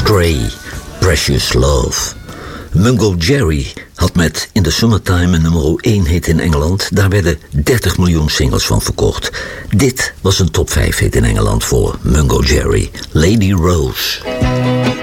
Gray, Precious Love. Mungo Jerry had met In the Summertime een nummer 1 hit in Engeland. Daar werden 30 miljoen singles van verkocht. Dit was een top 5 hit in Engeland voor Mungo Jerry, Lady Rose.